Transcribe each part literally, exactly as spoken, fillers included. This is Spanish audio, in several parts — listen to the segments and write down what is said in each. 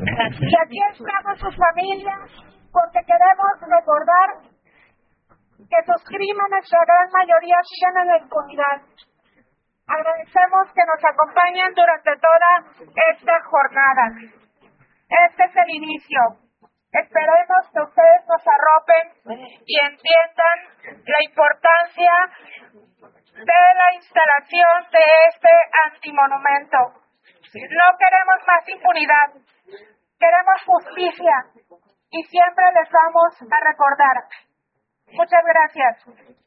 Y aquí estamos sus familias porque queremos recordar que sus crímenes, la gran mayoría, siguen en la impunidad. Agradecemos que nos acompañen durante toda esta jornada. Este es el inicio. Esperemos que ustedes nos arropen y entiendan la importancia de la instalación de este antimonumento. No queremos más impunidad, queremos justicia y siempre les vamos a recordar. Muchas gracias.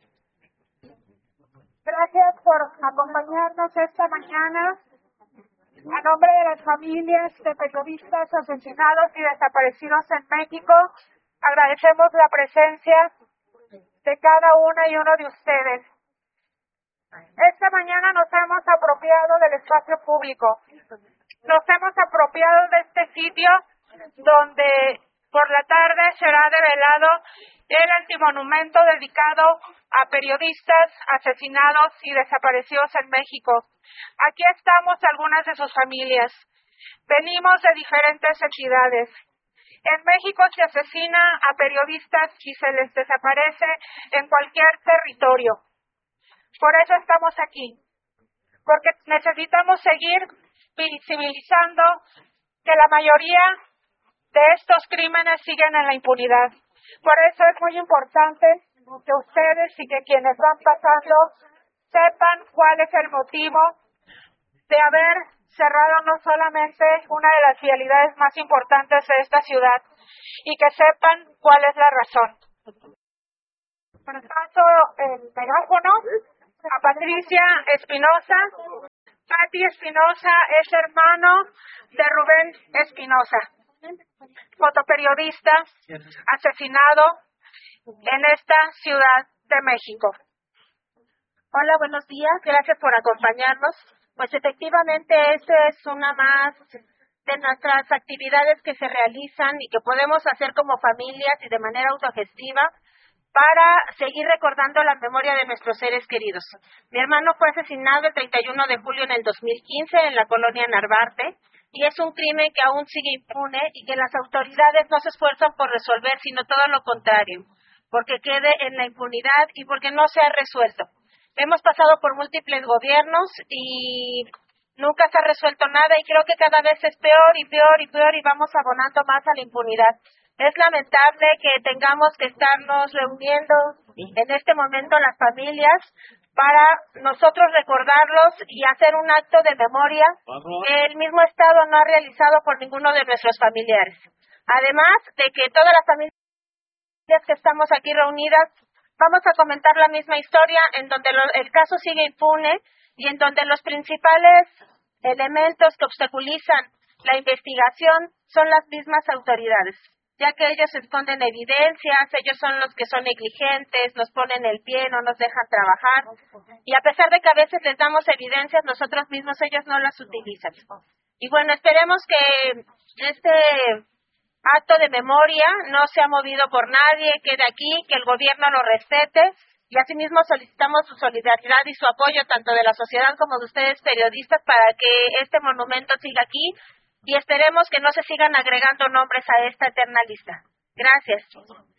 Gracias por acompañarnos esta mañana. A nombre de las familias de periodistas asesinados y desaparecidos en México, agradecemos la presencia de cada una y uno de ustedes. Esta mañana nos hemos apropiado del espacio público. Nos hemos apropiado de este sitio donde por la tarde será develado el antimonumento dedicado a periodistas asesinados y desaparecidos en México. Aquí estamos algunas de sus familias. Venimos de diferentes entidades. En México se asesina a periodistas y se les desaparece en cualquier territorio. Por eso estamos aquí, porque necesitamos seguir visibilizando que la mayoría de estos crímenes siguen en la impunidad. Por eso es muy importante que ustedes y que quienes van pasando sepan cuál es el motivo de haber cerrado no solamente una de las vialidades más importantes de esta ciudad, y que sepan cuál es la razón. Por paso el megáfono a Patricia Espinosa. Pati Espinosa es hermano de Rubén Espinosa, fotoperiodista asesinado en esta Ciudad de México. Hola, buenos días. Gracias por acompañarnos. Pues efectivamente, esta es una más de nuestras actividades que se realizan y que podemos hacer como familias y de manera autogestiva para seguir recordando la memoria de nuestros seres queridos. Mi hermano fue asesinado el treinta y uno de julio en el dos mil quince en la colonia Narvarte, y es un crimen que aún sigue impune y que las autoridades no se esfuerzan por resolver, sino todo lo contrario, porque quede en la impunidad y porque no se ha resuelto. Hemos pasado por múltiples gobiernos y nunca se ha resuelto nada, y creo que cada vez es peor y peor y peor y vamos abonando más a la impunidad. Es lamentable que tengamos que estarnos reuniendo en este momento las familias para nosotros recordarlos y hacer un acto de memoria que el mismo Estado no ha realizado por ninguno de nuestros familiares. Además de que todas las familias que estamos aquí reunidas vamos a comentar la misma historia, en donde lo, el caso sigue impune y en donde los principales elementos que obstaculizan la investigación son las mismas autoridades, ya que ellos esconden evidencias, ellos son los que son negligentes, nos ponen el pie, no nos dejan trabajar, y a pesar de que a veces les damos evidencias, nosotros mismos ellos no las utilizan. Y bueno, esperemos que este acto de memoria no se ha movido por nadie, quede aquí, que el gobierno lo respete, y asimismo solicitamos su solidaridad y su apoyo tanto de la sociedad como de ustedes periodistas para que este monumento siga aquí, y esperemos que no se sigan agregando nombres a esta eterna lista. Gracias.